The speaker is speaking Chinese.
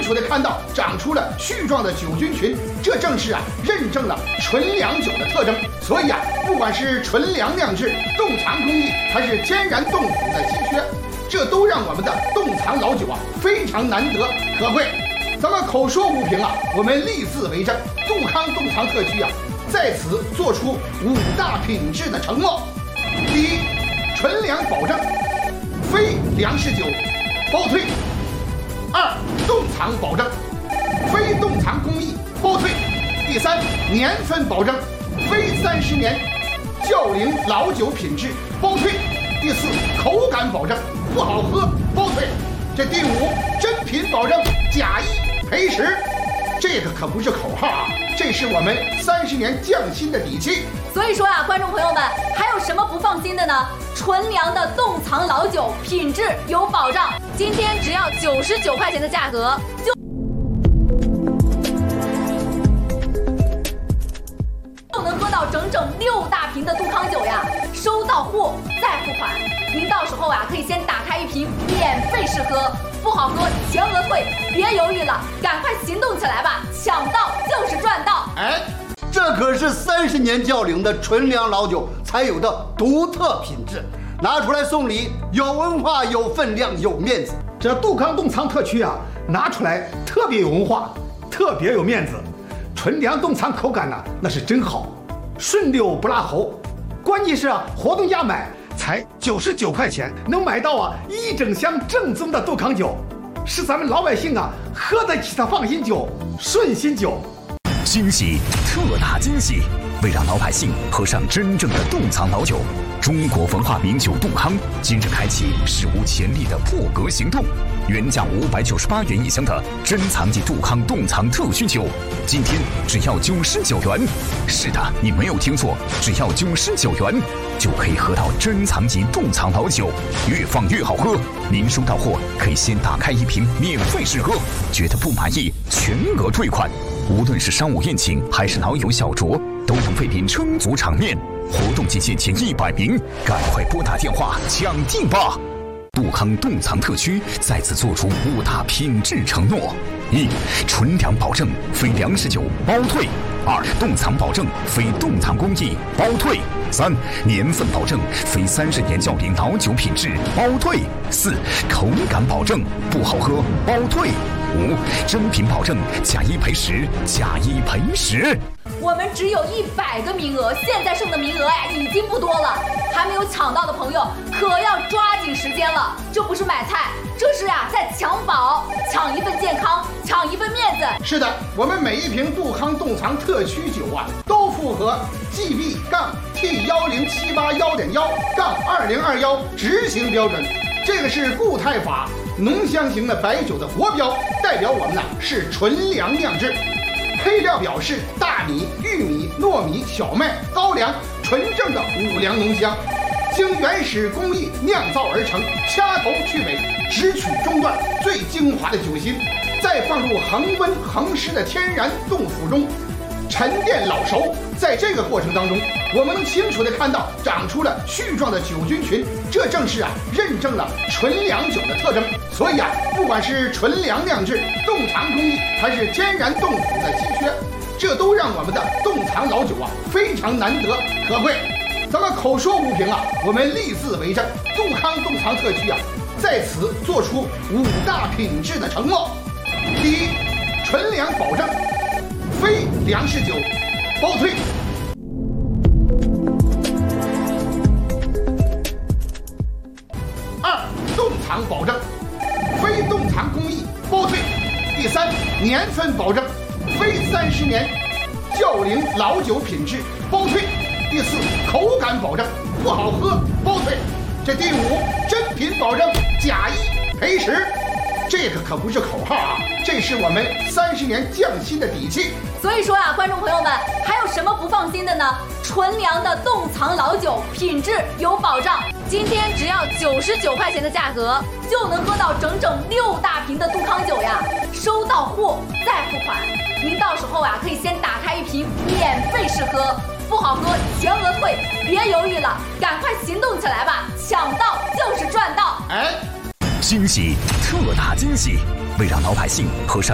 楚地看到长出了絮状的酒菌群，这正是认证了纯粮酒的特征。所以不管是纯粮酿制、冻藏工艺，还是天然冻土的稀缺，这都让我们的冻藏老酒非常难得可贵。咱们口说无凭我们立字为证，杜康冻藏特区在此做出5大品质的承诺。第一，纯粮保证，非粮食酒包退。2. 冻藏保证，非冻藏工艺包退。第3，年份保证，非30年窖龄老酒品质包退。第4，口感保证，不好喝包退。这第5，真品保证，假一赔10。这个可不是口号这是我们30年匠心的底气。 所以说观众朋友们，还有什么不放心的呢？纯粮的冻藏老酒品质有保障，今天只要99块钱的价格就能喝到整6大瓶的杜康酒呀！收到货再付款，您到时候可以先打开1瓶免费试喝，不好喝全额退，别犹豫了，赶快行动起来吧！抢到就是赚到！ 这可是30年窖龄的纯粮老酒才有的独特品质，拿出来送礼，有文化、有分量、有面子。 这杜康冻藏特区拿出来特别有文化，特别有面子。纯粮冻藏口感那是真好，顺溜不拉喉。关键是活动价买才99块钱，能买到1整箱正宗的杜康酒，是咱们老百姓喝得起的放心酒、顺心酒。 惊喜，特大惊喜！为让老百姓喝上真正的冻藏老酒，中国文化名酒杜康今日开启史无前例的破格行动。原价598元一箱的珍藏级杜康冻藏特需酒，今天只要99元。是的，你没有听错，只要99元就可以喝到珍藏级冻藏老酒，越放越好喝。您收到货可以先打开1瓶免费试喝，觉得不满意全额退款。无论是商务宴请还是老友小酌，都能为您撑足场面。活动期限前100名，赶快拨打电话抢订吧！杜康冻藏特区再次做出5大品质承诺： 1. 纯粮保证，非粮食酒包退； 2. 冻藏保证，非冻藏工艺包退； 3. 年份保证，非30年窖龄老酒品质包退； 4. 口感保证，不好喝包退； 5. 真品保证，假一赔10，假一赔10。 我们只有100个名额，现在剩的名额已经不多了，还没有抢到的朋友可要抓紧时间了。这不是买菜，这是在抢宝，抢一份健康，抢一份面子。 是的，我们每1瓶杜康冻藏特区酒都符合 GB-T10781.1-2021执行标准，这个是固态法浓香型的白酒的国标，代表我们是纯粮酿制。配料表示大米、玉米、糯米、小麦、高粱，纯正的5粮浓香，经原始工艺酿造而成，掐头去尾，只取中段最精华的酒心，再放入恒温恒湿的天然冻腐中沉淀老熟。在这个过程当中，我们能清楚地看到长出了絮状的酒菌群，这正是认证了纯粮酒的特征。所以不管是纯粮酿制、冻藏工艺，还是天然冻土的稀缺，这都让我们的冻藏老酒非常难得可贵。咱们口说无凭我们立字为证，杜康冻藏特区在此做出5大品质的承诺。第一，纯粮保证，非粮食酒包退。2. 冻藏保证，非冻藏工艺包退。第3，年份保证，非30年窖龄老酒品质包退。第4，口感保证，不好喝包退。这第5，真品保证，假一赔10。这个可不是口号这是我们30年匠心的底气。 所以说观众朋友们，还有什么不放心的呢？纯粮的冻藏老酒品质有保障，今天只要99块钱的价格就能喝到整6大瓶的杜康酒呀！收到货再付款，您到时候可以先打开1瓶免费试喝，不好喝全额退，别犹豫了，赶快行动起来吧！抢到就是赚到！ 惊喜，特大惊喜！为让老百姓喝上